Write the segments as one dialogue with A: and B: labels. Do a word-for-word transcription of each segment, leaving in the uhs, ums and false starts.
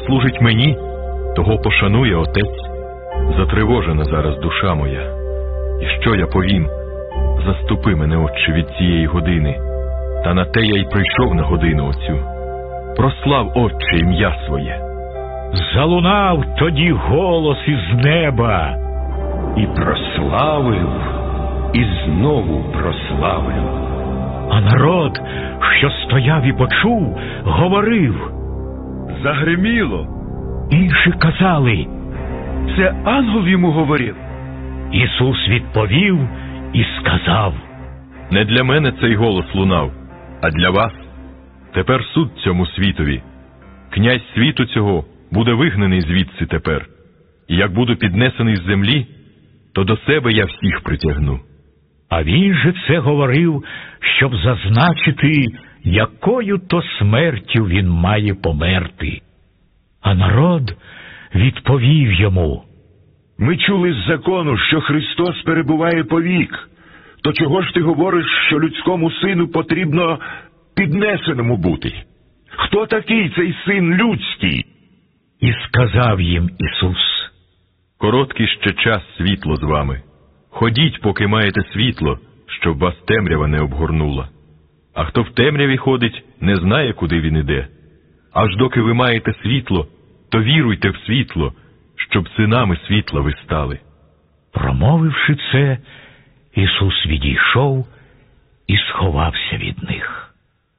A: служить мені, того пошанує Отець. Затривожена зараз душа моя. І що я повім? Заступи мене, Отче, від цієї години. Та на те я й прийшов на годину оцю. Прослав, Отче, ім'я своє.
B: Залунав тоді голос із неба.
C: І прославив, і знову прославив.
B: А народ, що стояв і почув, говорив.
D: Загриміло.
B: Інші казали.
D: Це ангел йому говорив.
B: Ісус відповів і сказав.
A: Не для мене цей голос лунав, а для вас. Тепер суд цьому світові. Князь світу цього буде вигнаний звідси тепер. І як буду піднесений з землі, то до себе я всіх притягну.
B: А він же це говорив, щоб зазначити, якою то смертю він має померти. А народ відповів йому.
D: Ми чули з закону, що Христос перебуває повік. То чого ж ти говориш, що людському сину потрібно піднесеному бути? Хто такий цей син людський?
B: І сказав їм Ісус.
A: Короткий ще час світло з вами. Ходіть, поки маєте світло, щоб вас темрява не обгорнула. А хто в темряві ходить, не знає, куди він іде. Аж доки ви маєте світло, то віруйте в світло, щоб синами світла ви стали.
B: Промовивши це, Ісус відійшов і сховався від них.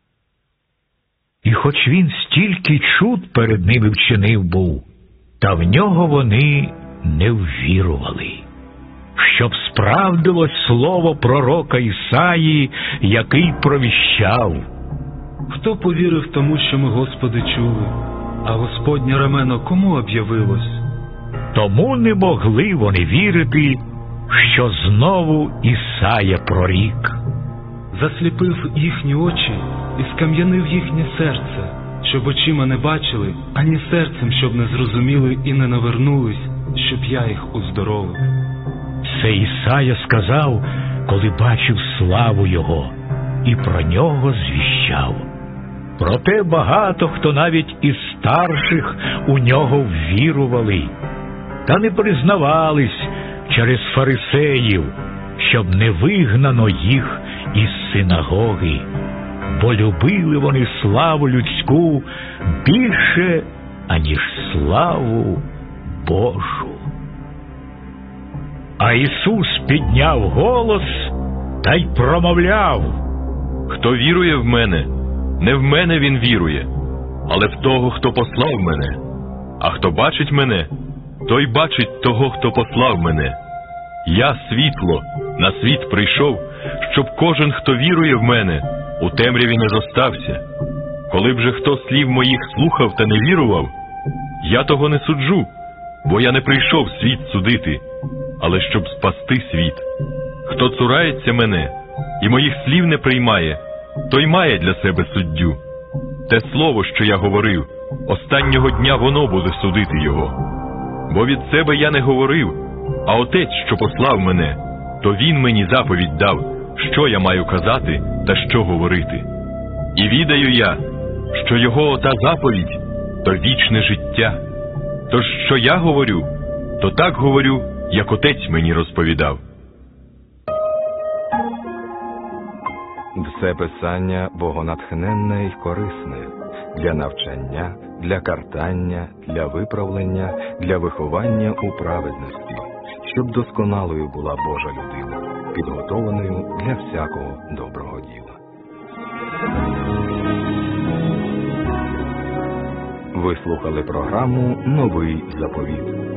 B: І хоч він стільки чуд перед ними вчинив був, та в нього вони не ввірували, щоб справдилось слово пророка Ісаї, який провіщав.
E: Хто повірив тому, що ми, Господи, чули, а Господнє рамено кому об'явилось?
B: Тому не могли вони вірити, що знову Ісая прорік.
E: Засліпив їхні очі і скам'янив їхнє серце, щоб очима не бачили, ані серцем, щоб не зрозуміли і не навернулись, щоб я їх уздоровив.
B: Це Ісая сказав, коли бачив славу Його, і про Нього звіщав. Проте багато хто навіть із старших у Нього ввірували, та не признавались через фарисеїв, щоб не вигнано їх із синагоги, бо любили вони славу людську більше, аніж славу Божу. А Ісус підняв голос та й промовляв.
A: Хто вірує в мене, не в мене він вірує, але в того, хто послав мене. А хто бачить мене, той бачить того, хто послав мене. Я світло, на світ прийшов, щоб кожен, хто вірує в мене, у темряві не зостався. Коли б же хто слів моїх слухав та не вірував, я того не суджу, бо я не прийшов світ судити, але щоб спасти світ. Хто цурається мене і моїх слів не приймає, той має для себе суддю. Те слово, що я говорив, останнього дня воно буде судити його. Бо від себе я не говорив, а Отець, що послав мене, то Він мені заповідь дав, що я маю казати та що говорити. І відаю я, що його ота заповідь – то вічне життя. Тож, що я говорю, то так говорю, як Отець мені розповідав.
F: Все писання богонатхненне й корисне для навчання, для картання, для виправлення, для виховання у праведності, щоб досконалою була Божа людина, підготованою для всякого доброго діла. Ви слухали програму «Новий заповіт».